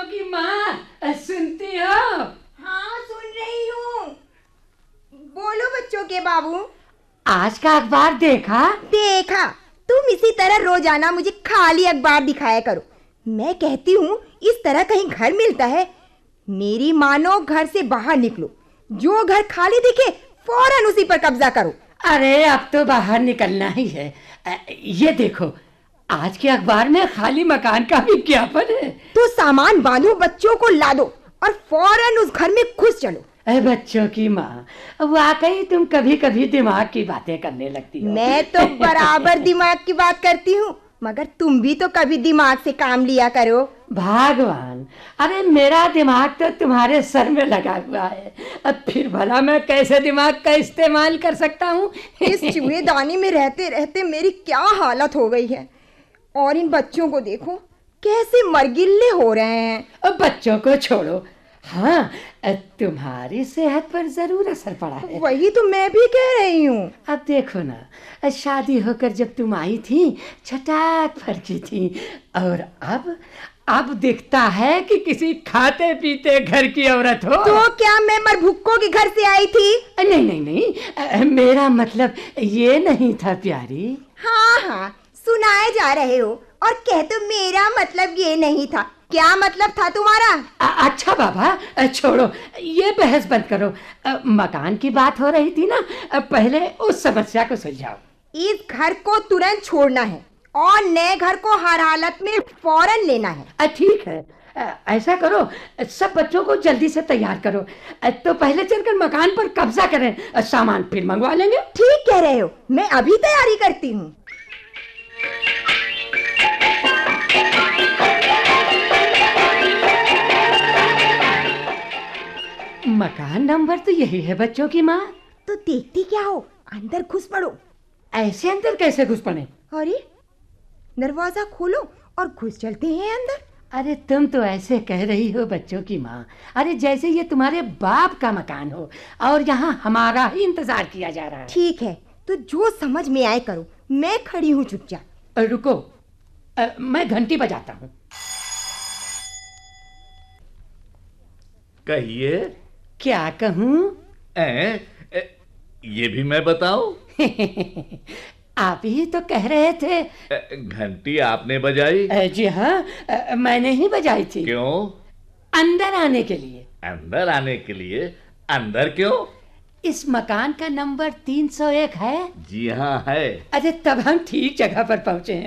की माँ सुनती हो? हाँ सुन रही हूँ। बोलो बच्चों के बाबू। आज का अखबार देखा? देखा। तुम इसी तरह रोजाना मुझे खाली अखबार दिखाया करो। मैं कहती हूँ इस तरह कहीं घर मिलता है? मेरी मानो घर से बाहर निकलो, जो घर खाली दिखे फौरन उसी पर कब्जा करो। अरे अब तो बाहर निकलना ही है। ये देखो, आज के अखबार में खाली मकान का विज्ञापन है। तो सामान बांधो, बच्चों को ला दो और फौरन उस घर में घुस चलो। अरे बच्चों की माँ, वाकई तुम कभी कभी दिमाग की बातें करने लगती हो। मैं तो बराबर दिमाग की बात करती हूँ, मगर तुम भी तो कभी दिमाग से काम लिया करो। भगवान, अरे मेरा दिमाग तो तुम्हारे सर में लगा हुआ है, अब फिर भला मैं कैसे दिमाग का इस्तेमाल कर सकता हूँ? इस चूहेदानी में रहते रहते मेरी क्या हालत हो गई है। और इन बच्चों को देखो कैसे मरगिल्ले हो रहे हैं। अब बच्चों को छोड़ो, हाँ तुम्हारी सेहत पर जरूर असर पड़ा है। वही तो मैं भी कह रही हूँ। अब देखो ना, शादी होकर जब तुम आई थी छटाक फरकी थी, और अब दिखता है कि किसी खाते पीते घर की औरत हो। तो क्या मैं मरभुक्कों के घर से आई थी? नहीं नहीं नहीं, मेरा मतलब ये नहीं था प्यारी। हाँ हाँ, सुनाए जा रहे हो और कह तो मेरा मतलब ये नहीं था। क्या मतलब था तुम्हारा? अच्छा बाबा छोड़ो, ये बहस बंद करो। मकान की बात हो रही थी ना, पहले उस समस्या को सुलझाओ। इस घर को तुरंत छोड़ना है और नए घर को हर हालत में फौरन लेना है। ठीक है, ऐसा करो, सब बच्चों को जल्दी से तैयार करो, तो पहले चलकर मकान पर कब्जा करें, सामान फिर मंगवा लेंगे। ठीक कह रहे हो, मैं अभी तैयारी करती हूँ। मकान नंबर तो यही है बच्चों की माँ। तो देखती क्या हो, अंदर घुस पड़ो। ऐसे अंदर कैसे घुस पड़े? अरे दरवाजा खोलो और घुस चलते हैं अंदर। अरे तुम तो ऐसे कह रही हो बच्चों की माँ, अरे जैसे ये तुम्हारे बाप का मकान हो और यहाँ हमारा ही इंतजार किया जा रहा है। ठीक है, तो जो समझ में आए करो, मैं खड़ी हूँ चुपचाप। रुको, मैं घंटी बजाता हूँ। कहिए। क्या कहूँ? ये भी मैं बताऊं? आप ही तो कह रहे थे। घंटी आपने बजाई? जी हाँ, मैंने ही बजाई थी। क्यों? अंदर आने के लिए। अंदर आने के लिए? अंदर क्यों? इस मकान का नंबर 301 है। जी हाँ है। अरे तब हम ठीक जगह पर पहुँचे हैं।